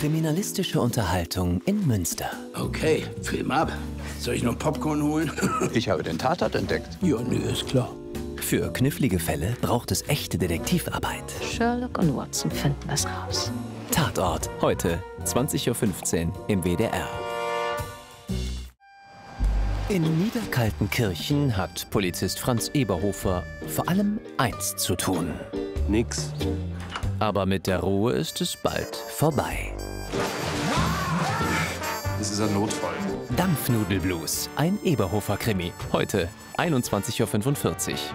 Kriminalistische Unterhaltung in Münster. Okay, Film ab. Soll ich noch Popcorn holen? Ich habe den Tatort entdeckt. Ja, nö, ist klar. Für knifflige Fälle braucht es echte Detektivarbeit. Sherlock und Watson finden es raus. Tatort, heute 20:15 Uhr im WDR. In Niederkaltenkirchen hat Polizist Franz Eberhofer vor allem eins zu tun. Nix. Aber mit der Ruhe ist es bald vorbei. Das ist ein Notfall. Dampfnudelblues, ein Eberhofer-Krimi. Heute 21:45 Uhr.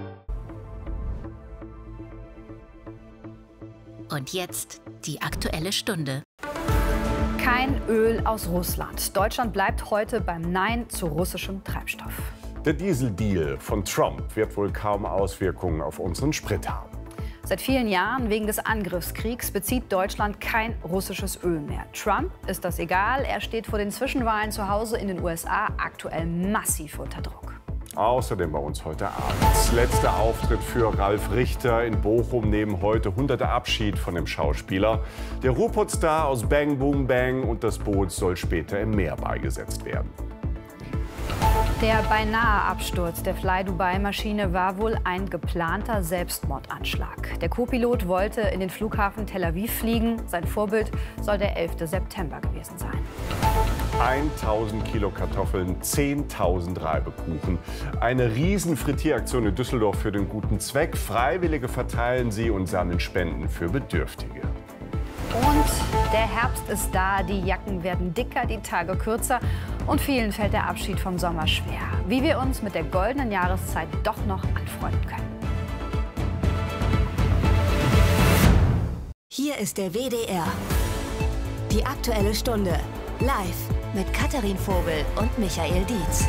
Und jetzt die Aktuelle Stunde. Kein Öl aus Russland. Deutschland bleibt heute beim Nein zu russischem Treibstoff. Der Dieseldeal von Trump wird wohl kaum Auswirkungen auf unseren Sprit haben. Seit vielen Jahren wegen des Angriffskriegs bezieht Deutschland kein russisches Öl mehr. Trump ist das egal. Er steht vor den Zwischenwahlen zu Hause in den USA aktuell massiv unter Druck. Außerdem bei uns heute Abend. Letzter Auftritt für Ralf Richter in Bochum nehmen heute 100. Abschied von dem Schauspieler. Der Ruhrpott-Star aus Bang Boom Bang und das Boot soll später im Meer beigesetzt werden. Der beinahe Absturz der Fly-Dubai-Maschine war wohl ein geplanter Selbstmordanschlag. Der Co-Pilot wollte in den Flughafen Tel Aviv fliegen. Sein Vorbild soll der 11. September gewesen sein. 1000 Kilo Kartoffeln, 10.000 Reibekuchen. Eine Riesen-Frittieraktion in Düsseldorf für den guten Zweck. Freiwillige verteilen sie und sammeln Spenden für Bedürftige. Und der Herbst ist da, die Jacken werden dicker, die Tage kürzer und vielen fällt der Abschied vom Sommer schwer. Wie wir uns mit der goldenen Jahreszeit doch noch anfreunden können. Hier ist der WDR. Die Aktuelle Stunde. Live mit Katharin Vogel und Michael Dietz.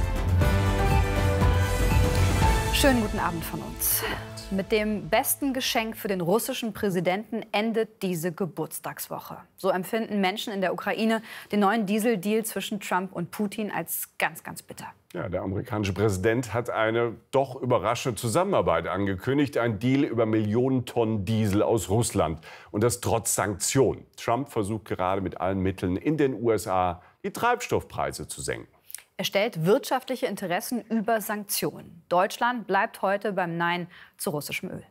Schönen guten Abend von uns. Mit dem besten Geschenk für den russischen Präsidenten endet diese Geburtstagswoche. So empfinden Menschen in der Ukraine den neuen Dieseldeal zwischen Trump und Putin als ganz, ganz bitter. Ja, der amerikanische Präsident hat eine doch überraschende Zusammenarbeit angekündigt. Ein Deal über Millionen Tonnen Diesel aus Russland. Und das trotz Sanktionen. Trump versucht gerade mit allen Mitteln in den USA die Treibstoffpreise zu senken. Er stellt wirtschaftliche Interessen über Sanktionen. Deutschland bleibt heute beim Nein zu russischem Öl.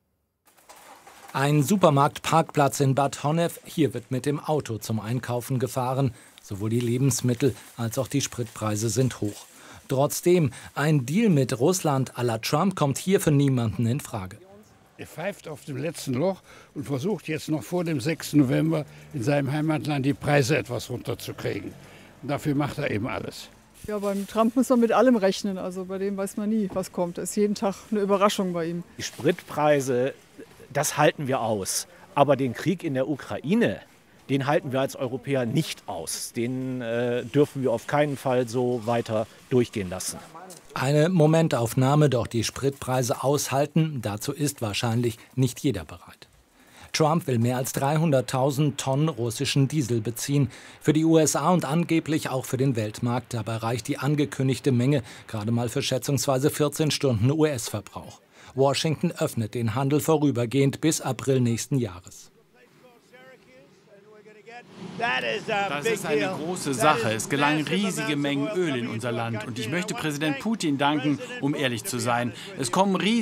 Ein Supermarktparkplatz in Bad Honnef. Hier wird mit dem Auto zum Einkaufen gefahren. Sowohl die Lebensmittel als auch die Spritpreise sind hoch. Trotzdem, ein Deal mit Russland à la Trump kommt hier für niemanden in Frage. Er pfeift auf dem letzten Loch und versucht jetzt noch vor dem 6. November in seinem Heimatland die Preise etwas runterzukriegen. Und dafür macht er eben alles. Ja, beim Trump muss man mit allem rechnen. Also bei dem weiß man nie, was kommt. Es ist jeden Tag eine Überraschung bei ihm. Die Spritpreise, das halten wir aus. Aber den Krieg in der Ukraine, den halten wir als Europäer nicht aus. Den dürfen wir auf keinen Fall so weiter durchgehen lassen. Eine Momentaufnahme, doch die Spritpreise aushalten, dazu ist wahrscheinlich nicht jeder bereit. Trump will mehr als 300.000 Tonnen russischen Diesel beziehen. Für die USA und angeblich auch für den Weltmarkt. Dabei reicht die angekündigte Menge gerade mal für schätzungsweise 14 Stunden US-Verbrauch. Washington öffnet den Handel vorübergehend bis April nächsten Jahres. Das ist eine große Sache. Es gelangen riesige Mengen Öl in unser Land. Und ich möchte Präsident Putin danken, um ehrlich zu sein. Es kommen riesige